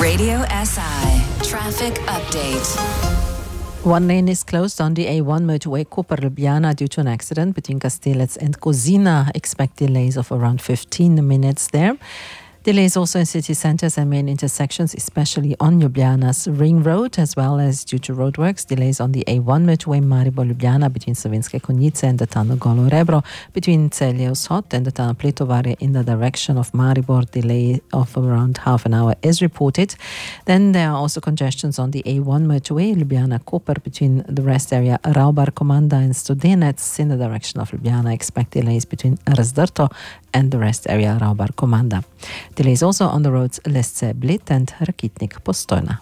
Radio SI Traffic Update. One lane is closed on the A1 motorway Koper-Ljubljana due to an accident between Kastelec and Kozina. Expect delays of around 15 minutes there. Delays also in city centres and main intersections, especially on Ljubljana's Ring Road, as well as due to roadworks. Delays on the A1 motorway Maribor-Ljubljana between Savinjske Konjice and the tunnel Golo Rebro, between Celje-Vzhod and the tunnel Pletovarje in the direction of Maribor. Delay of around half an hour is reported. Then there are also congestions on the A1 motorway Ljubljana-Koper between the rest area Raubar-Komanda and Studenec in the direction of Ljubljana. Expect delays between Razdrto and the rest area Raubar-Komanda. Delays also on the roads Lesce-Bled and Rakitnik-Postojna.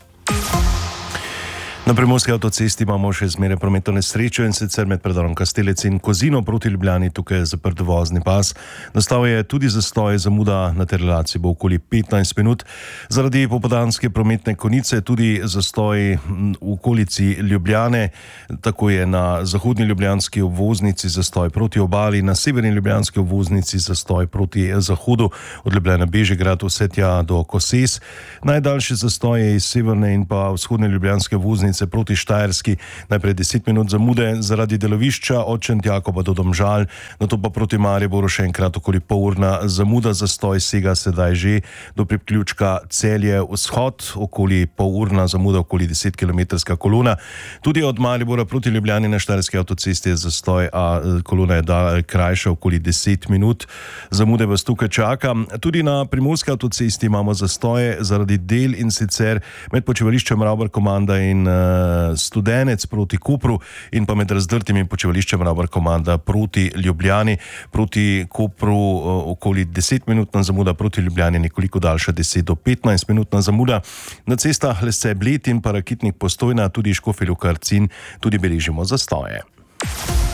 Na Primorski avtocesti imamo še zmeraj prometno nesrečo, in sicer med predorom Kastelec in Kozino proti Ljubljani. Tukaj je zaprt vozni pas. Nastal je tudi zastoj, zamuda na tej relaciji bo okoli 15 minut. Zaradi popoldanske prometne konice tudi zastoj v okolici Ljubljane. Tako je na zahodni ljubljanski obvoznici zastoj proti obali, na severni ljubljanski obvoznici zastoj proti zahodu od Ljubljane Bežigrad vse tja do Koses. Najdaljši zastoj je iz severne in pa vzhodne ljubljanske obvoznice proti Štajerski, najprej 10 minut zamude zaradi delovišča od Šentjakoba do Domžal, nato pa proti Mariboru še enkrat okoli polurna zamuda. Zastoj sega sedaj že do priključka Celje-Vzhod, okoli polurna zamuda, okoli 10-kilometrska kolona. Tudi od Maribora proti Ljubljani na Štajerski avtocesti je zastoj, a kolona je krajša, okoli 10 minut. Zamude vas tukaj čaka. Tudi na Primorski avtocesti imamo zastoje zaradi del, in sicer med počivališčem Raubar-Komanda in Studenec proti Kopru in pa med Razdrtim in počivališčem Raubar-Komanda proti Ljubljani. Proti Kopru okoli 10-minutna zamuda, proti Ljubljani nekoliko daljša, 10 do 15-minutna zamuda. Na cestah Lesce-Bled in pa Rakitnik-Postojna, tudi Škofja Loka-Arcin, tudi beležimo zastoje.